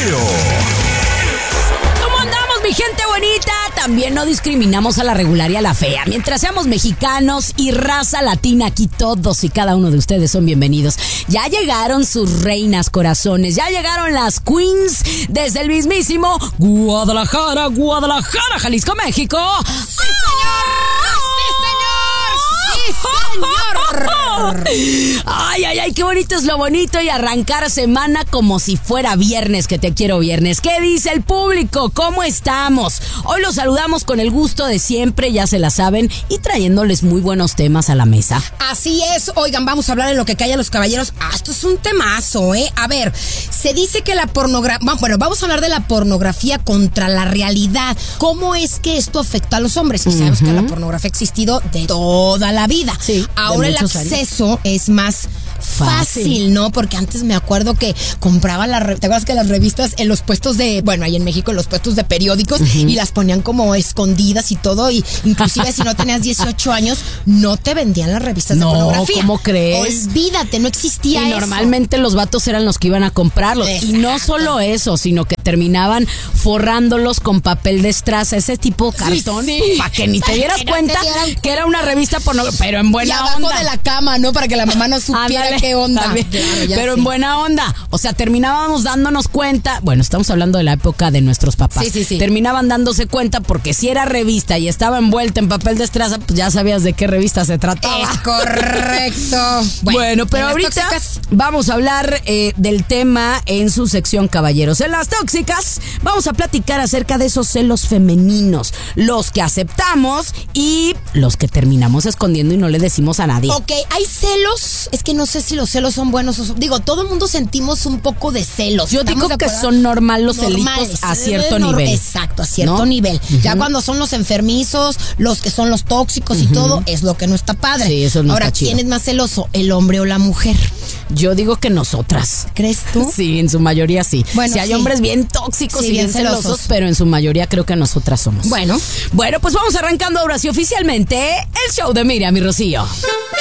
Rocío. ¿Cómo andamos, mi gente bonita? También no discriminamos a la regular y a la fea. Mientras seamos mexicanos y raza latina, aquí todos y cada uno de ustedes son bienvenidos. Ya llegaron sus reinas corazones, ya llegaron las queens desde el mismísimo Guadalajara, Jalisco, México. ¡Sí, señor! Ay, qué bonito es lo bonito y arrancar semana como si fuera viernes, que te quiero viernes. ¿Qué dice el público? ¿Cómo estamos? Hoy los saludamos con el gusto de siempre, ya se la saben, y trayéndoles muy buenos temas a la mesa. Así es, oigan, vamos a hablar de lo que calla los caballeros. Esto es un temazo, ¿eh? A ver, se dice que la pornografía... Bueno, vamos a hablar de la pornografía contra la realidad. ¿Cómo es que esto afecta a los hombres? Y sabes que la pornografía ha existido de toda la vida. Sí, ahora el acceso es más fácil, ¿no? Porque antes me acuerdo que compraba ¿te acuerdas que las revistas en los puestos de, bueno, ahí en México en los puestos de periódicos y las ponían como escondidas y todo, y inclusive si no tenías 18 años no te vendían las revistas de pornografía. ¿Cómo crees? Olvídate, no existía eso. Y normalmente los vatos eran los que iban a comprarlos. Exacto. Y no solo eso, sino que terminaban forrándolos con papel de estraza, ese tipo de cartón, para que ni te dieras cuenta que era una revista pornográfica, pero en buena onda. Y abajo de la cama, ¿no? Para que la mamá no supiera qué onda. Claro, pero en buena onda. O sea, terminábamos dándonos cuenta. Bueno, estamos hablando de la época de nuestros papás. Sí. Terminaban dándose cuenta porque si era revista y estaba envuelta en papel de estraza, pues ya sabías de qué revista se trataba. Es correcto. Bueno, pero ahorita vamos a hablar del tema en su sección caballeros. En las tóxicas vamos a platicar acerca de esos celos femeninos, los que aceptamos y los que terminamos escondiendo y no le decimos a nadie. Ok, hay celos. Es que no sé si los celos son buenos o digo, todo el mundo sentimos un poco de celos. Yo digo que son normales los celitos a cierto nivel. Exacto, a cierto nivel. Ya cuando son los enfermizos, los que son los tóxicos y todo, es lo que no está padre. Sí, eso no Ahora, está chido. ¿quién es más celoso, el hombre o la mujer? Yo digo que nosotras. ¿Crees tú? Sí, en su mayoría sí. Bueno, sí, hay hombres bien tóxicos y bien celosos, pero en su mayoría creo que nosotras somos. Bueno, pues vamos arrancando ahora sí oficialmente el show de Miriam y Rocío.